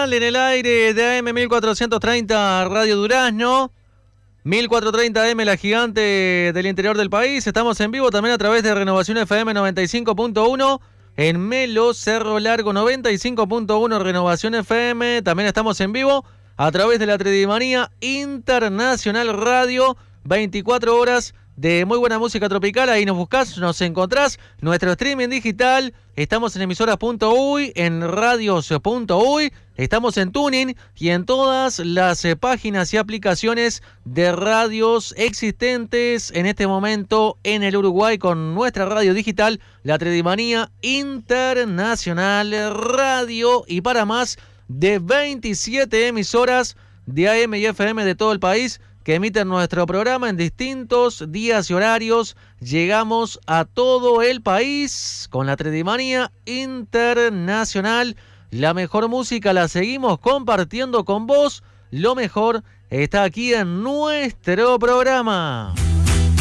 Nacional en el aire de AM 1430 Radio Durazno, 1430 AM La Gigante del interior del país. Estamos en vivo también a través de Renovación FM 95.1, en Melo, Cerro Largo 95.1 Renovación FM. También estamos en vivo a través de la Tredimanía Internacional Radio, 24 horas de muy buena música tropical. Ahí nos buscás, nos encontrás. Nuestro streaming digital, estamos en emisoras.uy, en radios.uy, estamos en Tuning y en todas las páginas y aplicaciones de radios existentes en este momento en el Uruguay con nuestra radio digital, la Tredimanía Internacional Radio, y para más de 27 emisoras de AM y FM de todo el país que emiten nuestro programa en distintos días y horarios. Llegamos a todo el país con la Tredimanía Internacional. La mejor música la seguimos compartiendo con vos. Lo mejor está aquí en nuestro programa.